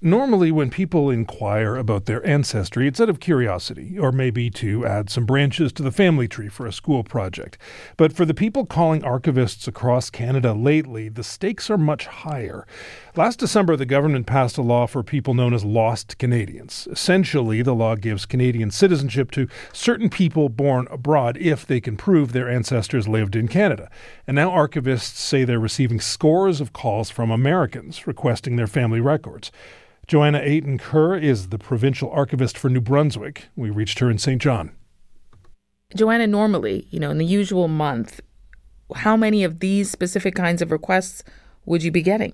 Normally, when people inquire about their ancestry, it's out of curiosity, or maybe to add some branches to the family tree for a school project. But for the people calling archivists across Canada lately, the stakes are much higher. Last December, the government passed a law for people known as Lost Canadians. Essentially, the law gives Canadian citizenship to certain people born abroad if they can prove their ancestors lived in Canada. And now archivists say they're receiving scores of calls from Americans requesting their family records. Joanna Ayton-Kerr is the provincial archivist for New Brunswick. We reached her in St. John. Joanna, normally, in the usual month, how many of these specific kinds of requests would you be getting?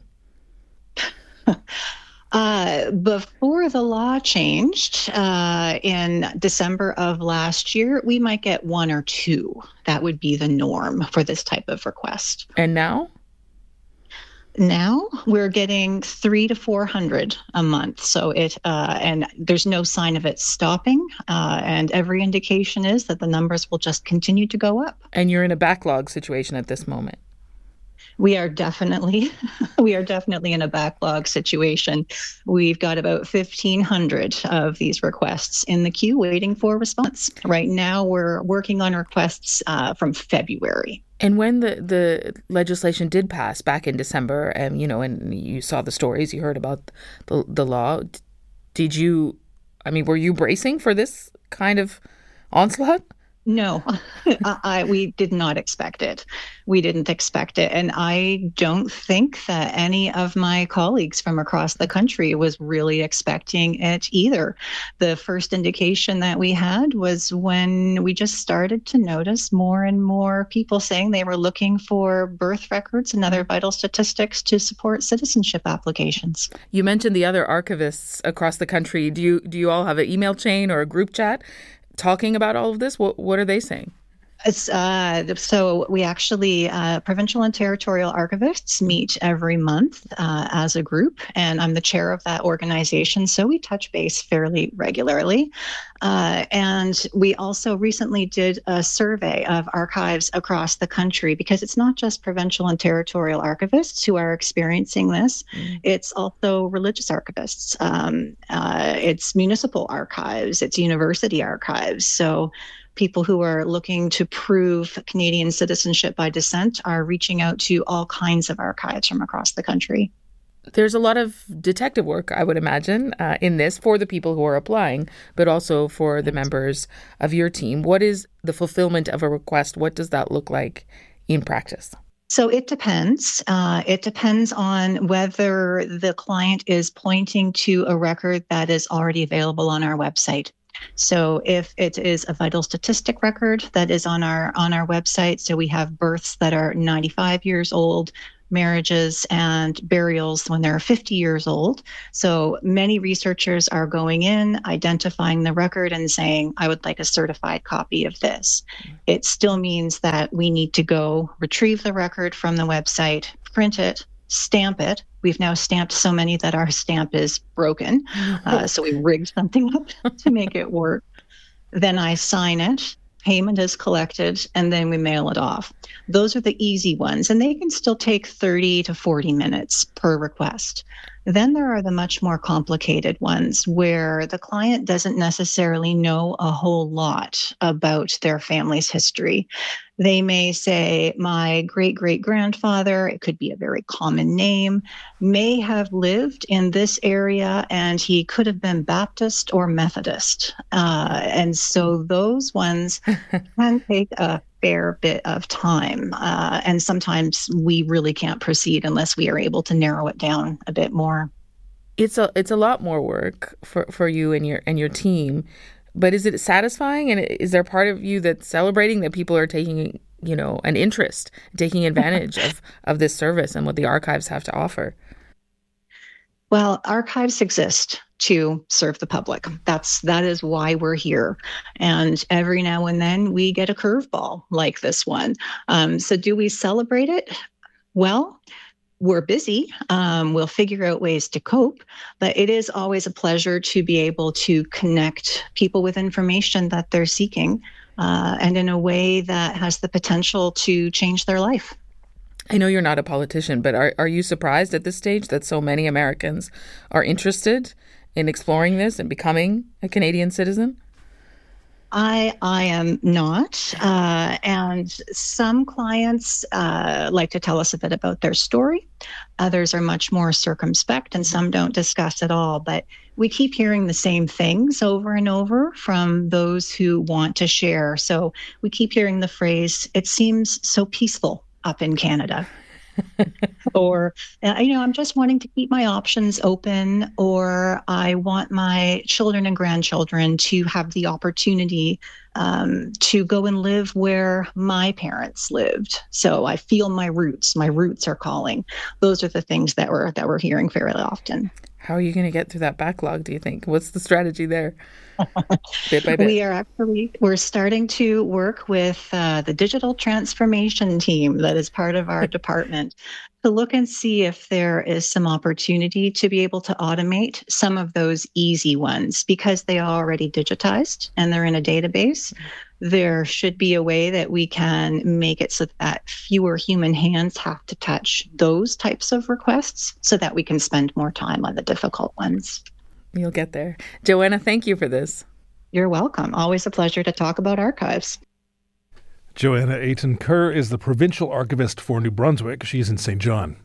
Before the law changed in December of last year, we might get one or two. That would be the norm for this type of request. And now? Now we're getting 300 to 400 a month. So and there's no sign of it stopping. And every indication is that the numbers will just continue to go up. And you're in a backlog situation at this moment. We are definitely in a backlog situation. We've got about 1,500 of these requests in the queue waiting for response. Right now, we're working on requests from February. And when the legislation did pass back in December, and you saw the stories, you heard about the law, were you bracing for this kind of onslaught? No, we did not expect it. We didn't expect it. And I don't think that any of my colleagues from across the country was really expecting it either. The first indication that we had was when we just started to notice more and more people saying they were looking for birth records and other vital statistics to support citizenship applications. You mentioned the other archivists across the country. Do you all have an email chain or a group chat talking about all of this? What are they saying? So we actually, provincial and territorial archivists meet every month as a group, and I'm the chair of that organization, so we touch base fairly regularly. And we also recently did a survey of archives across the country, because it's not just provincial and territorial archivists who are experiencing this. It's also religious archivists. It's municipal archives. It's university archives. So people who are looking to prove Canadian citizenship by descent are reaching out to all kinds of archives from across the country. There's a lot of detective work, I would imagine, in this for the people who are applying, but also for the members of your team. What is the fulfillment of a request? What does that look like in practice? So it depends. It depends on whether the client is pointing to a record that is already available on our website. So if it is a vital statistic record that is on our website, so we have births that are 95 years old, marriages and burials when they're 50 years old. So many researchers are going in, identifying the record and saying, I would like a certified copy of this. It still means that we need to go retrieve the record from the website, print it, stamp it. We've now stamped so many that our stamp is broken. So we rigged something up to make it work. Then I sign it, payment is collected, and then we mail it off. Those are the easy ones, and they can still take 30 to 40 minutes per request. Then there are the much more complicated ones where the client doesn't necessarily know a whole lot about their family's history. They may say, my great-great-grandfather, it could be a very common name, may have lived in this area and he could have been Baptist or Methodist. And so those ones can take a fair bit of time. And sometimes we really can't proceed unless we are able to narrow it down a bit more. It's a lot more work for you and your team. But is it satisfying? And is there part of you that's celebrating that people are taking, an interest, taking advantage of this service and what the archives have to offer? Well, archives exist to serve the public. That is why we're here. And every now and then we get a curveball like this one. So do we celebrate it? Well, we're busy. We'll figure out ways to cope, but it is always a pleasure to be able to connect people with information that they're seeking, and in a way that has the potential to change their life. I know you're not a politician, but are you surprised at this stage that so many Americans are interested in exploring this and becoming a Canadian citizen? I am not. And some clients like to tell us a bit about their story. Others are much more circumspect, and some don't discuss at all. But we keep hearing the same things over and over from those who want to share. So we keep hearing the phrase, "It seems so peaceful up in Canada." Or, I'm just wanting to keep my options open, or I want my children and grandchildren to have the opportunity to go and live where my parents lived. So I feel my roots are calling. Those are the things that we're hearing fairly often. How are you going to get through that backlog, do you think? What's the strategy there? Bit by bit. We're starting to work with the digital transformation team that is part of our department to look and see if there is some opportunity to be able to automate some of those easy ones, because they are already digitized and they're in a database. There should be a way that we can make it so that fewer human hands have to touch those types of requests, so that we can spend more time on the difficult ones. You'll get there. Joanna, thank you for this. You're welcome. Always a pleasure to talk about archives. Joanna Ayton Kerr is the provincial archivist for New Brunswick. She's in St. John.